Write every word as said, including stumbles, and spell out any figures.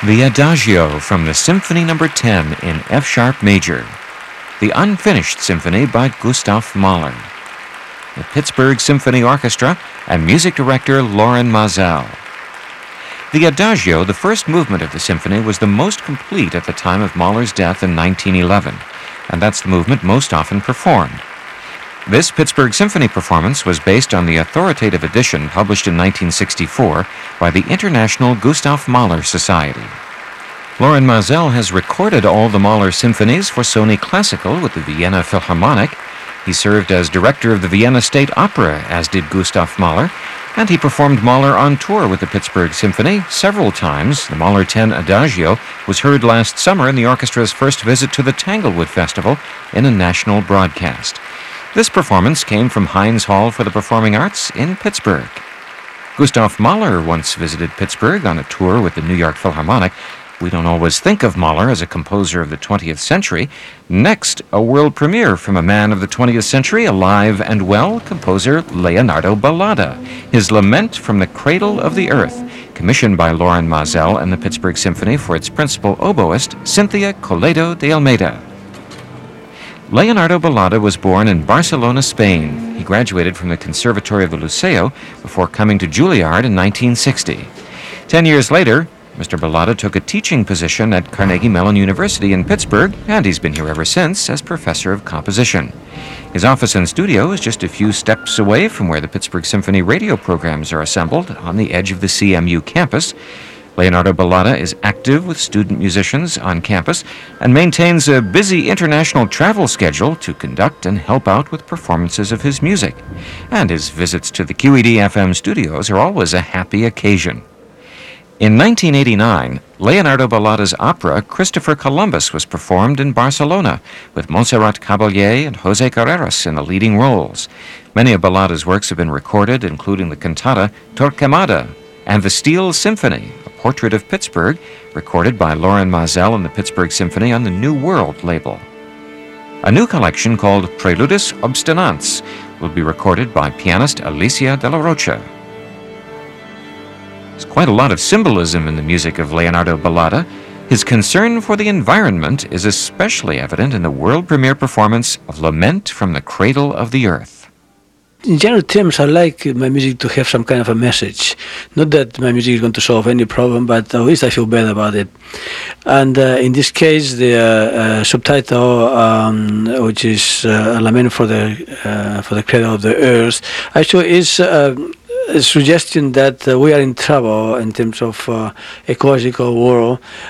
The Adagio from the Symphony Number ten in F-sharp major. The Unfinished Symphony by Gustav Mahler. The Pittsburgh Symphony Orchestra and music director Lorin Maazel. The Adagio, the first movement of the symphony, was the most complete at the time of Mahler's death in nineteen eleven, and that's the movement most often performed. This Pittsburgh Symphony performance was based on the authoritative edition published in nineteen sixty-four by the International Gustav Mahler Society. Lorin Maazel has recorded all the Mahler symphonies for Sony Classical with the Vienna Philharmonic. He served as director of the Vienna State Opera, as did Gustav Mahler, and he performed Mahler on tour with the Pittsburgh Symphony several times. The Mahler ten Adagio was heard last summer in the orchestra's first visit to the Tanglewood Festival in a national broadcast. This performance came from Heinz Hall for the Performing Arts in Pittsburgh. Gustav Mahler once visited Pittsburgh on a tour with the New York Philharmonic. We don't always think of Mahler as a composer of the twentieth century. Next, a world premiere from a man of the twentieth century, alive and well, composer Leonardo Ballada. His Lament from the Cradle of the Earth, commissioned by Lorin Maazel and the Pittsburgh Symphony for its principal oboist, Cynthia Coledo de Almeida. Leonardo Ballada was born in Barcelona, Spain. He graduated from the Conservatory of the Liceo before coming to Juilliard in nineteen sixty. Ten years later, Mister Ballada took a teaching position at Carnegie Mellon University in Pittsburgh, and he's been here ever since as professor of composition. His office and studio is just a few steps away from where the Pittsburgh Symphony radio programs are assembled on the edge of the C M U campus. Leonardo Ballada is active with student musicians on campus and maintains a busy international travel schedule to conduct and help out with performances of his music. And his visits to the Q E D F M studios are always a happy occasion. In nineteen eighty-nine, Leonardo Ballada's opera Christopher Columbus was performed in Barcelona with Montserrat Caballé and José Carreras in the leading roles. Many of Ballada's works have been recorded, including the cantata Torquemada and the Steel Symphony, a portrait of Pittsburgh, recorded by Lorin Maazel and the Pittsburgh Symphony on the New World label. A new collection called Preludis Obstinants will be recorded by pianist Alicia de la Rocha. There's quite a lot of symbolism in the music of Leonardo Ballada. His concern for the environment is especially evident in the world premiere performance of Lament from the Cradle of the Earth. In general terms, I like my music to have some kind of a message. Not that my music is going to solve any problem, but at least I feel better about it. And uh, in this case, the uh, uh, subtitle, um, which is uh, a lament for the uh, for the cradle of the earth, actually is uh, a suggestion that uh, we are in trouble in terms of uh, ecological world.